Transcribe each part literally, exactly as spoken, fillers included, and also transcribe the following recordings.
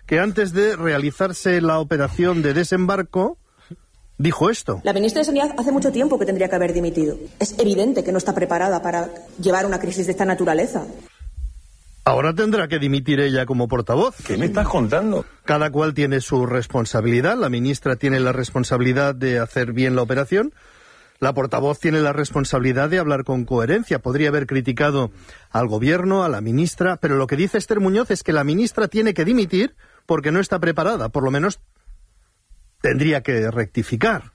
que antes de realizarse la operación de desembarco dijo esto. La ministra de Sanidad hace mucho tiempo que tendría que haber dimitido. Es evidente que no está preparada para llevar una crisis de esta naturaleza. Ahora tendrá que dimitir ella como portavoz. ¿Qué me estás contando? Cada cual tiene su responsabilidad. La ministra tiene la responsabilidad de hacer bien la operación. La portavoz tiene la responsabilidad de hablar con coherencia. Podría haber criticado al gobierno, a la ministra, pero lo que dice Esther Muñoz es que la ministra tiene que dimitir porque no está preparada. Por lo menos tendría que rectificar.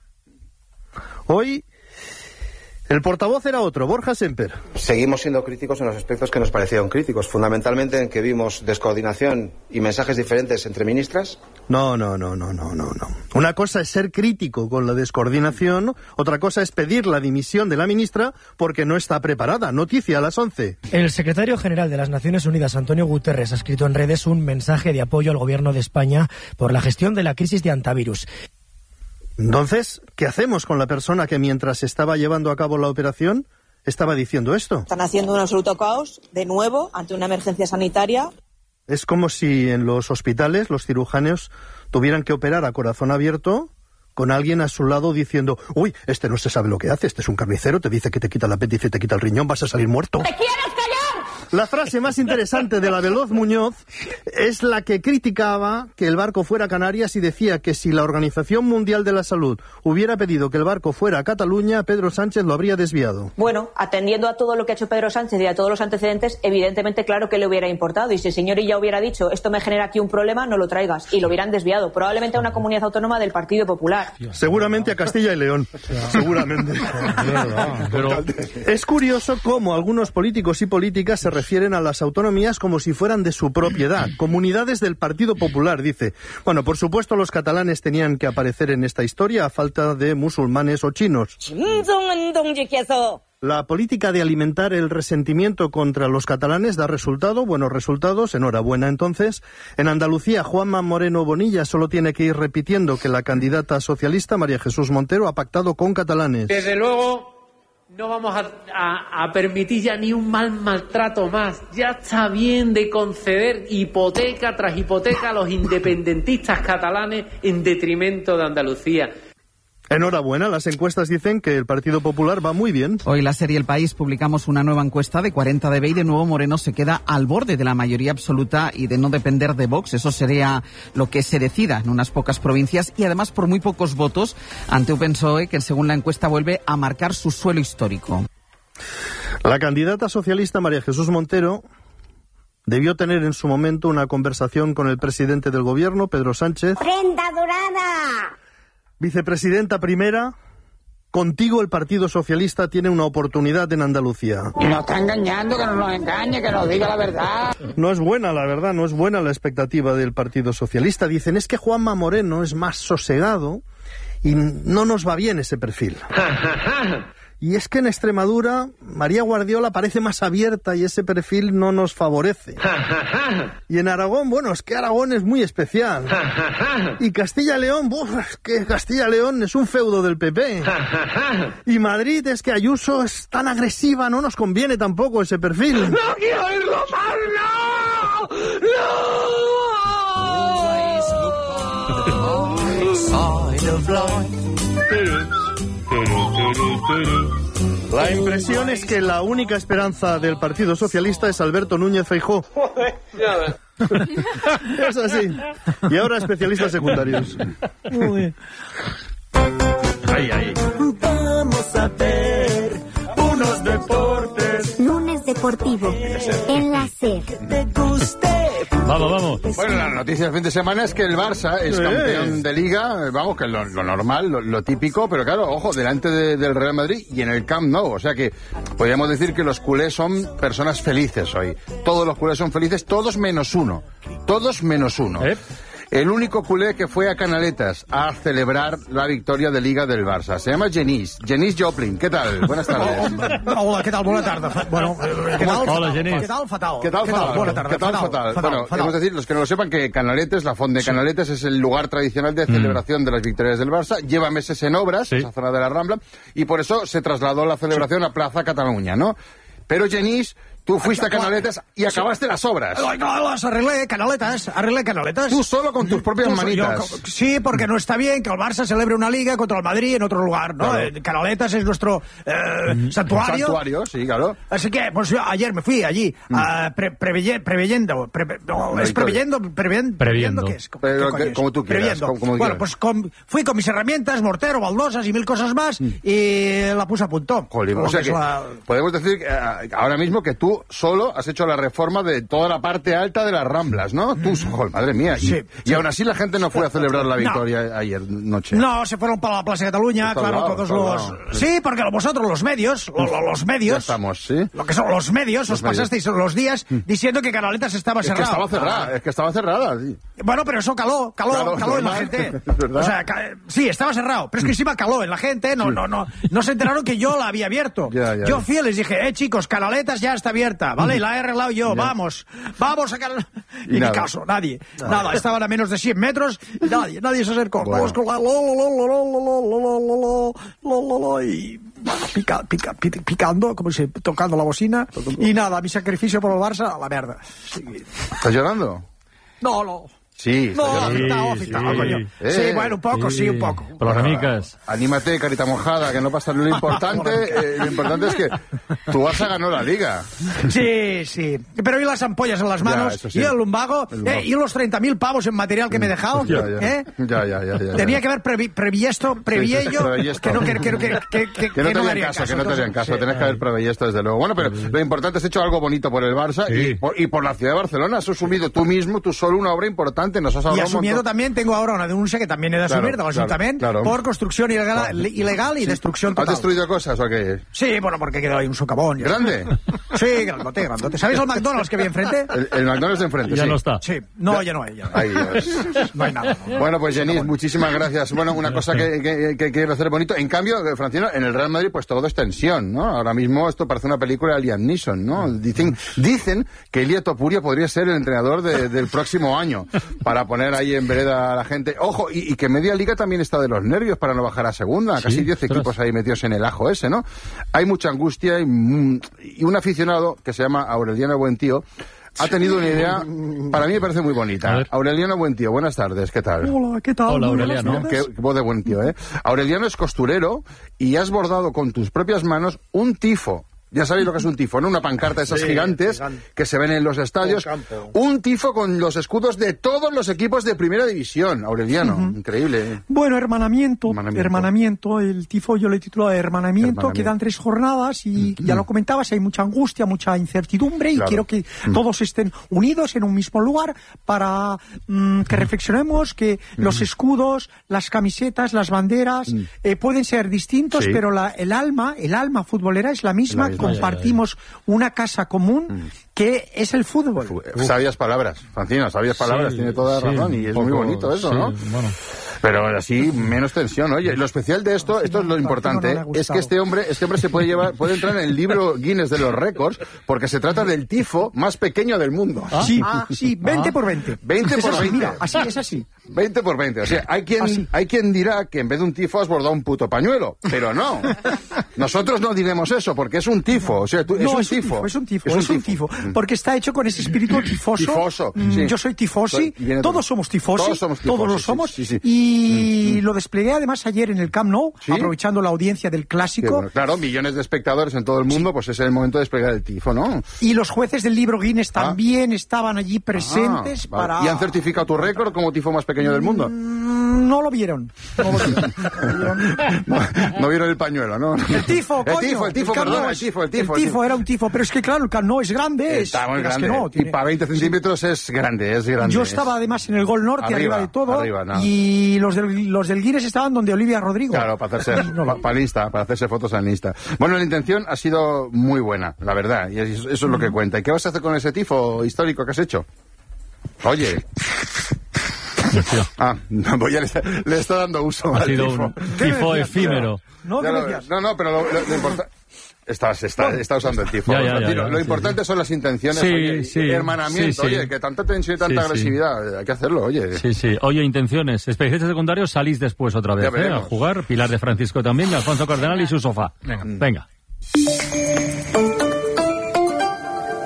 Hoy el portavoz era otro, Borja Semper. Seguimos siendo críticos en los aspectos que nos parecieron críticos, fundamentalmente en que vimos descoordinación y mensajes diferentes entre ministras. No, no, no, no, no, no, no. Una cosa es ser crítico con la descoordinación, otra cosa es pedir la dimisión de la ministra porque no está preparada. Noticia a las once. El secretario general de las Naciones Unidas, Antonio Guterres, ha escrito en redes un mensaje de apoyo al gobierno de España por la gestión de la crisis de antivirus. Entonces, ¿qué hacemos con la persona que mientras estaba llevando a cabo la operación estaba diciendo esto? Están haciendo un absoluto caos, de nuevo, ante una emergencia sanitaria. Es como si en los hospitales los cirujanos tuvieran que operar a corazón abierto con alguien a su lado diciendo: uy, este no se sabe lo que hace, este es un carnicero, te dice que te quita el apéndice, te quita el riñón, vas a salir muerto. ¿Te quieres callar? La frase más interesante de la Veloz Muñoz es la que criticaba que el barco fuera a Canarias y decía que si la Organización Mundial de la Salud hubiera pedido que el barco fuera a Cataluña, Pedro Sánchez lo habría desviado. Bueno, atendiendo a todo lo que ha hecho Pedro Sánchez y a todos los antecedentes, evidentemente claro que le hubiera importado. Y si el señor ya hubiera dicho, esto me genera aquí un problema, no lo traigas. Y lo hubieran desviado, probablemente a una comunidad autónoma del Partido Popular. Seguramente a Castilla y León. Seguramente. Pero es curioso cómo algunos políticos y políticas se refieren a las autonomías como si fueran de su propiedad. Comunidades del Partido Popular, dice. Bueno, por supuesto los catalanes tenían que aparecer en esta historia a falta de musulmanes o chinos. La política de alimentar el resentimiento contra los catalanes da resultado, buenos resultados, enhorabuena entonces. En Andalucía, Juanma Moreno Bonilla solo tiene que ir repitiendo que la candidata socialista, María Jesús Montero, ha pactado con catalanes. Desde luego no vamos a, a, a permitir ya ni un mal maltrato más. Ya está bien de conceder hipoteca tras hipoteca a los independentistas catalanes en detrimento de Andalucía. Enhorabuena, las encuestas dicen que el Partido Popular va muy bien. Hoy la serie El País publicamos una nueva encuesta de cuarenta de B y de nuevo Moreno se queda al borde de la mayoría absoluta y de no depender de Vox. Eso sería lo que se decida en unas pocas provincias y además por muy pocos votos ante un P S O E que según la encuesta vuelve a marcar su suelo histórico. La candidata socialista María Jesús Montero debió tener en su momento una conversación con el presidente del gobierno, Pedro Sánchez. ¡Prenda dorada! Vicepresidenta primera, contigo el Partido Socialista tiene una oportunidad en Andalucía. Y nos está engañando, que no nos engañe, que nos diga la verdad. No es buena, la verdad, no es buena la expectativa del Partido Socialista. Dicen, es que Juanma Moreno es más sosegado y no nos va bien ese perfil. Y es que en Extremadura María Guardiola parece más abierta y ese perfil no nos favorece. Y en Aragón, bueno, es que Aragón es muy especial. Y Castilla y León, uf, es que Castilla y León es un feudo del P P. Y Madrid es que Ayuso es tan agresiva, no nos conviene tampoco ese perfil. ¡No quiero oírlo más! ¡No! La impresión es que la única esperanza del Partido Socialista es Alberto Núñez Feijóo. Es así. Y ahora especialistas secundarios. Ahí, ahí. Vamos a ver unos deportes. Lunes deportivo en la SER. Te guste. Vamos, vamos. Bueno, la noticia del fin de semana es que el Barça es campeón de Liga, vamos, que es lo, lo normal, lo, lo típico, pero claro, ojo, delante de, del Real Madrid y en el Camp Nou, o sea que podríamos decir que los culés son personas felices hoy. Todos los culés son felices, todos menos uno. Todos menos uno. ¿Eh? El único culé que fue a Canaletas a celebrar la victoria de Liga del Barça. Se llama Genís. Genís Joplin. ¿Qué tal? Buenas tardes. Hola, ¿qué tal? Buena tarde. Bueno, ¿qué tal? Hola, Genís. ¿Qué tal? Fatal. ¿Qué tal? Fatal. Buena tarde. ¿Qué tal? Fatal. Fatal. Fatal. Bueno, Fatal. hemos de decir, los que no lo sepan, que Canaletes, la Font de Canaletes, es el lugar tradicional de celebración mm. de las victorias del Barça. Lleva meses en obras, sí. esa zona de la Rambla, y por eso se trasladó la celebración sí. a Plaza Cataluña, ¿no? Pero Genís Tú fuiste a Canaletas y acabaste las obras. Las arreglé, Canaletas, arreglé Canaletas. Tú solo con tus propias Tú, manitas. Yo, sí, porque no está bien que el Barça celebre una liga contra el Madrid en otro lugar, ¿no? Claro. Canaletas es nuestro eh, santuario. Santuario, sí, claro. Así que, pues yo ayer me fui allí, mm. uh, pre, preveye, preveyendo, pre, no, no, es preveyendo, preveyendo, previendo. ¿qué es? Pero, ¿Qué que, como tú quieras. Como, como bueno, quieras. pues con, fui con mis herramientas, mortero, baldosas y mil cosas más, mm. y la puse a punto. Jolín, o sea que, que la... podemos decir que, uh, ahora mismo que tú solo has hecho la reforma de toda la parte alta de las Ramblas, ¿no? Tú, joder, madre mía. Sí, y, sí. y aún así la gente no fue a celebrar la victoria no. ayer noche. No, se fueron para la Plaza de Cataluña, está claro, lado, todos los... Lado. Sí, porque vosotros, los medios, los, los medios... Ya estamos, ¿sí? Lo que son los medios, los os medios. pasasteis los días diciendo que Canaletas estaba es cerrado. Que estaba cerrada, ah. Es que estaba cerrada, sí. Bueno, pero eso caló, caló, claro, caló en la gente. O sea, sí, estaba cerrado, pero es que encima caló en la gente, no, sí. no, no, no se enteraron que yo la había abierto. Ya, ya, yo ya. fui y les dije, eh, chicos, Canaletas ya está abierta, ¿vale? Y la he arreglado yo, ya. vamos, vamos a Canaletas. Y, y ni caso, nadie, no. nada, estaban a menos de cien metros, y nadie, nadie se acercó. Bueno. Vamos con la... Y... Pica, pica, pica, picando, como si tocando la bocina, y nada, mi sacrificio por el Barça, a la mierda. Sí. ¿Estás llorando? No, no. Sí, no, sí, afectado, afectado, sí. coño. Eh, sí, bueno, un poco, sí, sí un poco. Paloramicas. Anímate, carita mojada, que no pasa lo importante. eh, lo importante es que tu Barça ganó la Liga. Sí, sí. Pero y las ampollas en las manos, ya, sí. y el lumbago, el lumbago. Eh, y los treinta mil pavos en material que me he dejado. Ya, ya, ¿eh? ya, ya, ya, ya, Tenía ya. que haber previ, previsto, previeyo, sí, que no, que, que, que, que, que, que no te no harían caso, caso, que no te harían caso. Sí. Tenés que haber previsto, desde luego. Bueno, pero lo importante es hecho algo bonito por el Barça sí. y, por, y por la ciudad de Barcelona. Has asumido tú mismo, tú solo, una obra importante. Nos has hablado Miedo también, tengo ahora una denuncia que también he de asumir, claro, del Ayuntamiento, claro, claro. por construcción ilegal, claro. ilegal y sí. destrucción total. ¿Has destruido cosas o qué? Sí, bueno, porque quedó ahí un socavón. ¿Grande? Sí, grandote, grandote. ¿Sabéis el McDonald's que había enfrente? El, el McDonald's de enfrente, ya sí. no está. Sí, no, ya no hay. Ya no hay, Ay, no hay nada. No. Bueno, pues Genís, muchísimas gracias. Bueno, una cosa que, que, que quiero hacer bonito. En cambio, Francino, en el Real Madrid, pues todo es tensión, ¿no? Ahora mismo esto parece una película de Liam Neeson, ¿no? Dicen, dicen que Ilia Topuria podría ser el entrenador de, del próximo año para poner ahí en vereda a la gente. Ojo, y, y que media liga también está de los nervios para no bajar a segunda. Casi diez sí, equipos ahí metidos en el ajo ese, ¿no? Hay mucha angustia y, y un aficionado que se llama Aureliano Buentío ha tenido una idea, para mí me parece muy bonita. Aureliano Buentío, buenas tardes, ¿qué tal? Hola, ¿qué tal? Hola, Aureliano. Qué, qué voz de Buentío, ¿eh? Aureliano es costurero y has bordado con tus propias manos un tifo. Ya sabéis lo que es un tifo, ¿no? Una pancarta de esas sí, gigantes gigante. que se ven en los estadios. Un tifo con los escudos de todos los equipos de primera división, Aureliano. Uh-huh. Increíble. ¿eh? Bueno, hermanamiento, hermanamiento. Hermanamiento. El tifo yo le titulo hermanamiento, hermanamiento. Quedan tres jornadas y uh-huh. ya lo comentabas, hay mucha angustia, mucha incertidumbre y claro. quiero que uh-huh. todos estén unidos en un mismo lugar para um, que reflexionemos que uh-huh. los escudos, las camisetas, las banderas uh-huh. eh, pueden ser distintos, sí. pero la, el alma, el alma futbolera es la misma. La compartimos una casa común que es el fútbol. Sabias palabras, Francino, sabias palabras, sí, tiene toda sí, razón y es poco, muy bonito eso, sí, ¿no? Bueno. Pero así, menos tensión. Oye, lo especial de esto, esto es lo importante, no es que este hombre, este hombre se puede llevar, puede entrar en el libro Guinness de los récords, porque se trata del tifo más pequeño del mundo. ¿Ah? Sí, ah, sí, veinte por veinte. veinte por veinte. Mira, así es así. veinte por veinte. O sea, hay quien, así. hay quien dirá que en vez de un tifo has bordado un puto pañuelo, pero no. Nosotros no diremos eso, porque es un tifo. O sea, tú, no, es, un tifo. es un tifo. Es un tifo, es un tifo. Porque está hecho con ese espíritu tifoso. Tifoso, sí. Yo soy tifosi, todos todo. somos tifosi, todos, somos tifosi, todos lo somos. Sí, sí, sí. Y mm. lo desplegué además ayer en el Camp Nou, ¿sí? aprovechando la audiencia del Clásico. Bueno, claro, millones de espectadores en todo el mundo, sí. pues es el momento de desplegar el tifo, ¿no? Y los jueces del libro Guinness ah. también estaban allí presentes ah, vale. para... ¿Y han certificado tu récord como tifo más pequeño del mundo? Mm, no lo vieron. No lo vieron. no, no vieron el pañuelo, ¿no? El tifo, coño. El tifo, el tifo, el perdón, no, el tifo, el tifo. El tifo era un tifo, pero es que claro, el Camp Nou es grande. Está muy grande. Que no, tiene... Y para veinte centímetros es grande, es grande. Yo estaba además en el Gol Norte, arriba, arriba de todo. Arriba, no. Y los del, los del Guinness estaban donde Olivia Rodrigo. Claro, para hacerse, no, para Insta, para hacerse fotos en Insta. Bueno, la intención ha sido muy buena, la verdad, y eso, eso es lo que cuenta. ¿Y qué vas a hacer con ese tifo histórico que has hecho? Oye... Ah, no, pues ya le está, le está dando uso ha al sido tifo. un tifo efímero. No, no, no, no, pero lo, lo, lo importante... Está, está, está usando el tifo. Ya, ya, ya, ya, lo sí, importante sí. son las intenciones, sí, oye, sí, hermanamiento, sí, sí. oye, que tanta tensión y tanta sí, agresividad, sí. hay que hacerlo, oye. Sí, sí. Oye, intenciones. Especialistas secundarios, salís después otra vez ¿eh? a jugar. Pilar de Francisco también, Alfonso Cardenal y su sofá. Venga, mm. venga.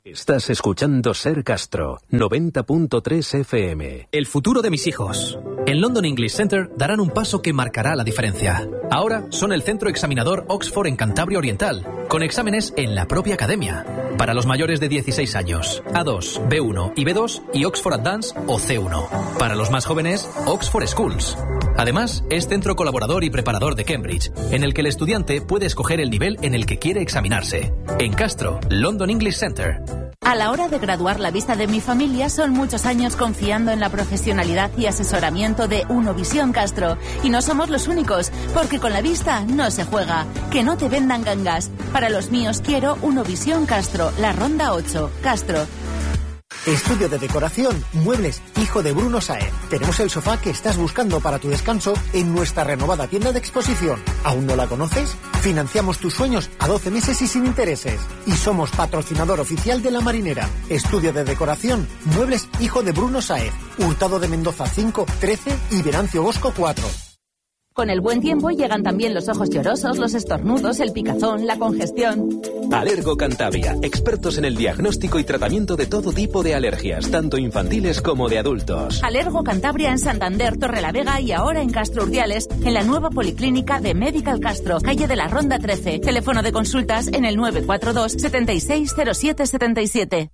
Estás escuchando Ser Castro, noventa punto tres F M. El futuro de mis hijos. En London English Center darán un paso que marcará la diferencia. Ahora son el centro examinador Oxford en Cantabria Oriental, con exámenes en la propia academia. Para los mayores de dieciséis años, A dos, B uno y B dos y Oxford Advance o C uno. Para los más jóvenes, Oxford Schools. Además, es centro colaborador y preparador de Cambridge, en el que el estudiante puede escoger el nivel en el que quiere examinarse. En Castro, London English Center. A la hora de graduar la vista de mi familia son muchos años confiando en la profesionalidad y asesoramiento de Unovisión Castro. Y no somos los únicos, porque con la vista no se juega. Que no te vendan gangas. Para los míos quiero Unovisión Castro, la Ronda ocho, Castro. Estudio de decoración, muebles, hijo de Bruno Saez. Tenemos el sofá que estás buscando para tu descanso en nuestra renovada tienda de exposición. ¿Aún no la conoces? Financiamos tus sueños a doce meses y sin intereses. Y somos patrocinador oficial de La Marinera. Estudio de decoración, muebles, hijo de Bruno Saez. Hurtado de Mendoza cinco, trece y Venancio Bosco cuatro. Con el buen tiempo llegan también los ojos llorosos, los estornudos, el picazón, la congestión. Alergo Cantabria, expertos en el diagnóstico y tratamiento de todo tipo de alergias, tanto infantiles como de adultos. Alergo Cantabria en Santander, Torrelavega y ahora en Castro Urdiales, en la nueva policlínica de Medical Castro, calle de la Ronda trece. Teléfono de consultas en el nueve cuatro dos, setenta y seis, cero siete setenta y siete.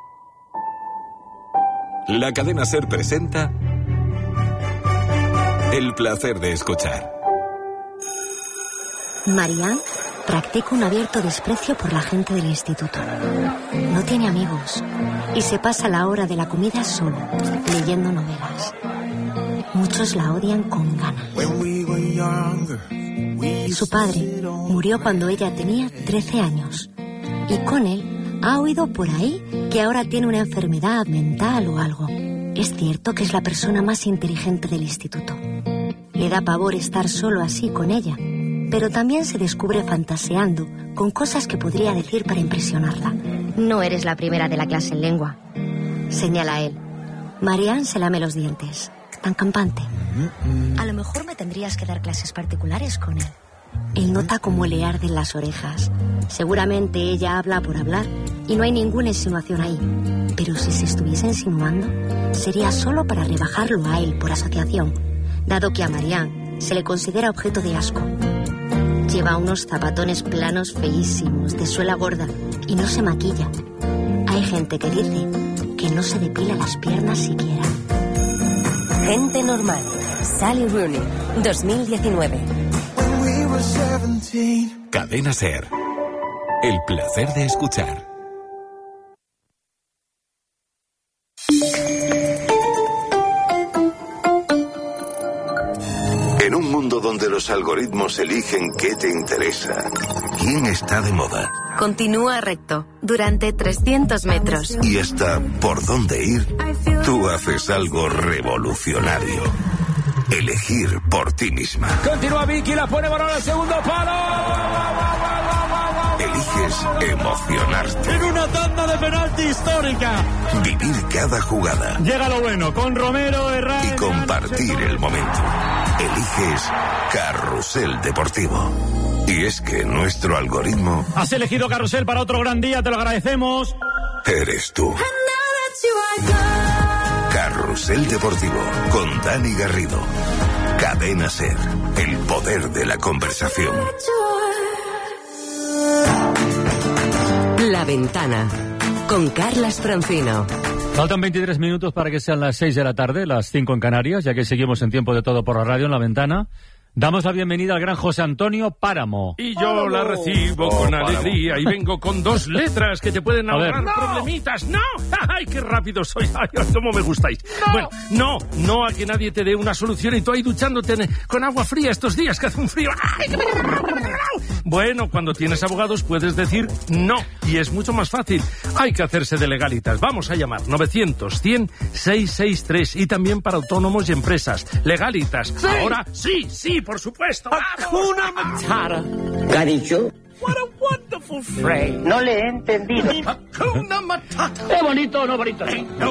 La cadena SER presenta El placer de escuchar. Marianne practica un abierto desprecio por la gente del instituto. No tiene amigos y se pasa la hora de la comida sola, leyendo novelas. Muchos la odian con ganas. Su padre murió cuando ella tenía trece años y con él ha oído por ahí que ahora tiene una enfermedad mental o algo. Es cierto que es la persona más inteligente del instituto. Le da pavor estar solo así con ella, pero también se descubre fantaseando con cosas que podría decir para impresionarla. No eres la primera de la clase en lengua, señala él. Marianne se lame los dientes, tan campante. A lo mejor me tendrías que dar clases particulares con él. Él nota cómo le arden las orejas. Seguramente ella habla por hablar y no hay ninguna insinuación ahí. Pero si se estuviese insinuando, sería solo para rebajarlo a él por asociación, dado que a Marianne se le considera objeto de asco. Lleva unos zapatones planos feísimos, de suela gorda, y no se maquilla. Hay gente que dice que no se depila las piernas siquiera. Gente normal. Sally Rooney, dos mil diecinueve. Cadena SER. El placer de escuchar. En un mundo donde los algoritmos eligen qué te interesa, quién está de moda, Continúa recto durante trescientos metros. y hasta por dónde ir, tú haces algo revolucionario. Elegir por ti misma. Continúa Vicky, la pone balón al segundo palo. Eliges emocionarte. En una tanda de penalti histórica. Vivir cada jugada. Llega lo bueno, con Romero, Herrera... Y compartir el momento. Eliges Carrusel Deportivo. Y es que nuestro algoritmo... Has elegido Carrusel para otro gran día, te lo agradecemos. Eres tú. Carrusel Deportivo, con Dani Garrido. Cadena SER, el poder de la conversación. La Ventana, con Carlas Francino. Faltan veintitrés minutos para que sean las seis de la tarde, las cinco en Canarias, ya que seguimos en Tiempo de Todo por la radio en La Ventana. Damos la bienvenida al gran José Antonio Páramo. Y yo la recibo Oh, con Páramo. alegría y vengo con dos letras que te pueden A ver. ahorrar ¡No! problemitas. ¡No! ¡Ay, qué rápido soy! ¡Ay, cómo me gustáis! Bueno, no, no a que nadie te dé una solución y tú ahí duchándote en- con agua fría estos días que hace un frío. ¡Ay, qué me- Bueno, cuando tienes abogados puedes decir no y es mucho más fácil. Hay que hacerse de legalitas. Vamos a llamar novecientos, cien, seiscientos sesenta y tres y también para autónomos y empresas. Legalitas. Sí. Ahora sí, sí, por supuesto. Hakuna Matata. ¿Qué ha dicho? What a wonderful phrase. No le he entendido. Hakuna Matata. ¿Es bonito o no bonito?